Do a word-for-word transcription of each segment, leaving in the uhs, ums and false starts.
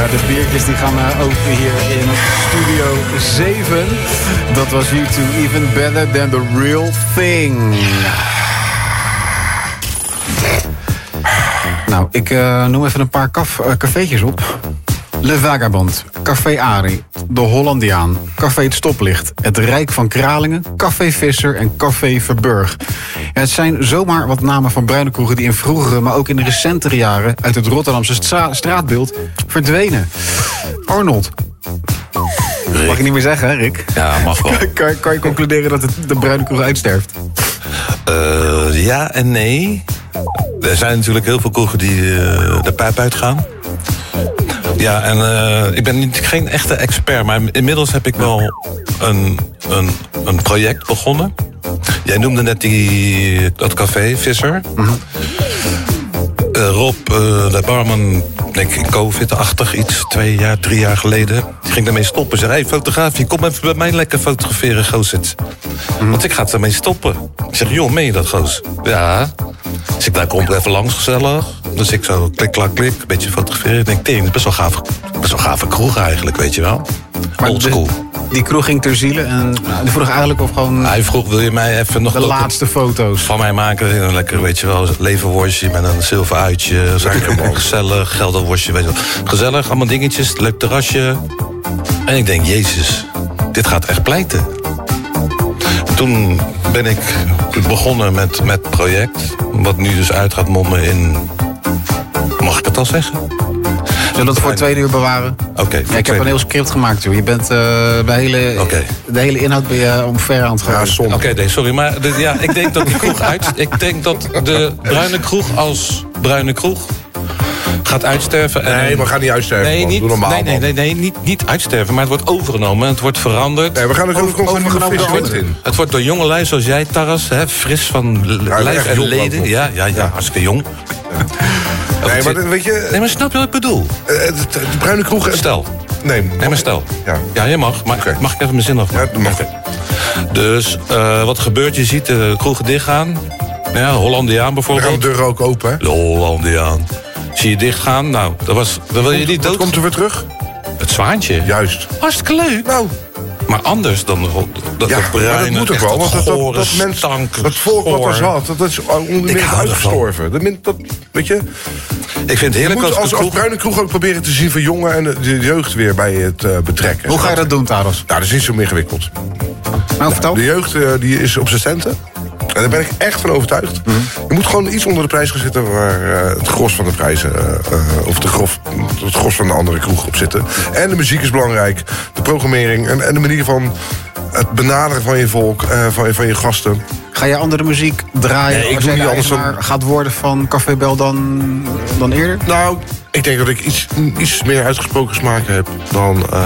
de biertjes die gaan uh, open hier in Studio zeven. Dat was U twee, Even Better Than The Real Thing. Nou, ik uh, noem even een paar kaf, uh, cafeetjes op. Le Vagabond, Café Ari, De Hollandiaan, Café Het Stoplicht, Het Rijk van Kralingen, Café Visser en Café Verburg. Ja, het zijn zomaar wat namen van bruine kroegen die in vroegere, maar ook in de recentere jaren uit het Rotterdamse stra- straatbeeld verdwenen. Arnold. Rick. Mag je niet meer zeggen, hè, Rick? Ja, mag wel. kan, kan je concluderen dat het, de bruine kroeg uitsterft? Uh, ja en nee. Er zijn natuurlijk heel veel kroegen die uh, de pijp uitgaan. Ja, en uh, ik ben niet, geen echte expert, maar inmiddels heb ik wel een, een, een project begonnen. Jij noemde net die, dat café, Visser. Mm-hmm. Uh, Rob, uh, de barman, denk ik, COVID-achtig iets, twee jaar, drie jaar geleden. Die ging daarmee stoppen. Zei, hey, fotograaf, je kom even bij mij lekker fotograferen, Goosit. Mm-hmm. Want ik ga ermee stoppen. Ik zeg, joh, meen je dat, Goos? Ja. Dus ik daar kom even langs, gezellig. Dus ik zo klik, klak, klik, een beetje fotograferen. Ik denk, tering, dat is best wel gaaf, best wel gave kroeg eigenlijk, weet je wel. Old school. De, die kroeg ging ter ziele en nou, die vroeg eigenlijk of gewoon... Hij vroeg, wil je mij even nog... De laatste foto's. Van mij maken, een lekker, weet je wel, leverworstje met een zilver uitje. Gezellig, gelderworstje, weet je wel. Gezellig, allemaal dingetjes, leuk terrasje. En ik denk, jezus, dit gaat echt pleiten. En toen ben ik begonnen met met het project. Wat nu dus uit gaat monden in... Mag ik het al zeggen? Zullen we dat voor twee uur bewaren? Oké. Okay, ja, ik heb een heel script gemaakt, joh. Je bent uh, de, hele, okay. de hele inhoud ben je omver aan het gaan. Ja, Oké, okay, nee, sorry. Maar de, ja, ik denk dat de kroeg uit... Ik denk dat de bruine kroeg als bruine kroeg gaat uitsterven. En nee, we gaan niet uitsterven. Nee, man. niet, Doe normaal, nee, nee, nee, nee niet, niet uitsterven, maar het wordt overgenomen. Het wordt veranderd. Nee, we gaan er over, over, overgenomen het wordt, in. Het wordt door jonge lui zoals jij, Taras, hè, fris van ja, lijf en leden. Ja, ja, ja, hartstikke jong. Ja. Nee, maar weet je... Nee, maar snap je wat ik bedoel? Uh, de, de, de bruine kroeg... Stel. Nee, nee maar stel. Ja, ja je mag. Maar okay. Mag ik even mijn zin afmaken? Ja, mag. Okay. Dus uh, wat gebeurt? Je ziet de kroegen dichtgaan. Ja, Hollandiaan bijvoorbeeld. Dan gaan de deuren ook open, hè? De Hollandiaan. Zie je dichtgaan? Nou, dat was... Dat wil je niet dood... Wat komt er weer terug? Het zwaantje. Juist. Hartstikke leuk. Nou... Maar anders dan dat, ja, dat bruine, maar dat moet ook wel, want dat, dat, dat, mens, stank, dat volk wat er zat, dat, dat is ongeveer uitgestorven. Dat, dat, weet je, ik vind het heerlijk je moet als, als, als bruine kroeg ook proberen te zien van jongen en de, de jeugd weer bij het uh, betrekken. Hoe ga je dat doen, Taros? Nou, dat is niet zo ingewikkeld. Nou, vertel. De jeugd uh, die is op zijn centen. En daar ben ik echt van overtuigd. Mm-hmm. Je moet gewoon iets onder de prijs gaan zitten waar uh, het gros van de prijzen, uh, uh, of de grof, het gros van de andere kroeg op zitten. En de muziek is belangrijk, de programmering en, en de manier van het benaderen van je volk, uh, van, van je gasten. Ga je andere muziek draaien nee, ik als doe jij niet anders dan... gaat worden van Café Bel dan, dan eerder? Nou, ik denk dat ik iets, iets meer uitgesproken smaak heb dan uh,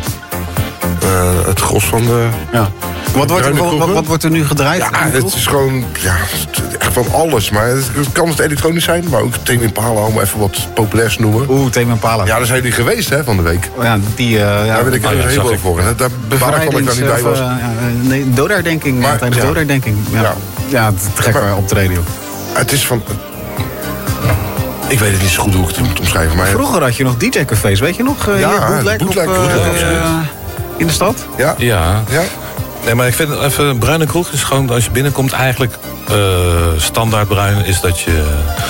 uh, het gros van de... Ja. Wat wordt, er, wat, wat wordt er nu gedraaid? Ja, het is gewoon ja, echt van alles. Maar het kan het elektronisch zijn, maar ook Tame Impala, om even wat populairs noemen. Oeh, Tame Impala. Ja, daar zijn jullie geweest hè, van de week. Oh, ja, die, uh, daar ja, wil ik er oh, ja, heel veel voor. Daar bewaar ik dat ik daar niet bij was. Uh, ja, nee, doodherdenking, maar, tijdens ja. doodherdenking. Ja, ja. ja het gek ja, op de radio. Het is van... Ik weet het niet zo goed hoe ik het moet omschrijven. Maar vroeger had je nog D J-cafés, weet je nog? Uh, ja, bootleg, bootleg, op, uh, bootleg, uh, in de stad? Ja. Ja. ja. Nee, maar ik vind even een bruine kroeg is gewoon als je binnenkomt eigenlijk uh, standaard bruin is dat je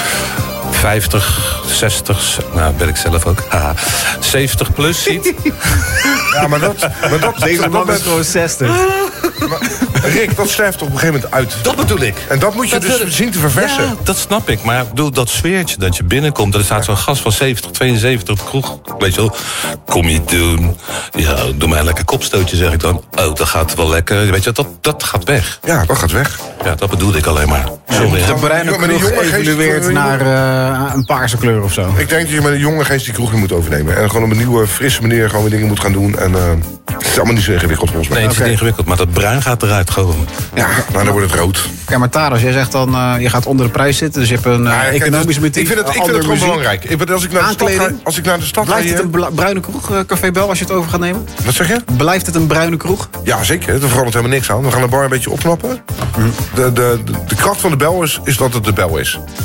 vijftig, zestig, nou ben ik zelf ook, haha, zeventig plus ziet. Ja, maar dat... Maar dat Deze man is gewoon zestig. Maar, Rick, dat sterft op een gegeven moment uit. Dat bedoel ik. En dat moet je dat dus wil... zien te verversen. Ja, dat snap ik. Maar ik bedoel, dat sfeertje dat je binnenkomt... er staat zo'n gast van zeventig, tweeënzeventig op de kroeg. Weet je wel, kom je doen. Ja, doe mij een lekker kopstootje, zeg ik dan. Oh, dat gaat wel lekker. Weet je, dat, dat gaat weg. Ja, dat gaat weg. Ja, dat bedoelde ik alleen maar. Sorry, ja, de bruine kroeg evolueert naar uh, een paarse kleur of zo. Ik denk dat je met een jonge geest die kroeg in moet overnemen. En gewoon op een nieuwe, frisse manier gewoon weer dingen moet gaan doen. En uh, het is allemaal niet zo ingewikkeld volgens mij. Nee, het is okay. niet ingewikkeld, maar dat bruin gaat eruit gewoon. Ja, nou dan wordt het rood. Ja, maar Taros, jij zegt dan, uh, je gaat onder de prijs zitten. Dus je hebt een uh, ja, economisch motief. Ik vind het, ik vind het gewoon muziek. belangrijk. Ik, als, ik naar de stad ga, als ik naar de stad Blijft ga... het een bruine kroeg, uh, Café Bel, als je het over gaat nemen? Wat zeg je? Blijft het een bruine kroeg? Ja, zeker. Er verandert helemaal niks aan. We gaan de bar een beetje opknappen. Mm. De, de, de, de kracht van de bel is, is dat het de bel is.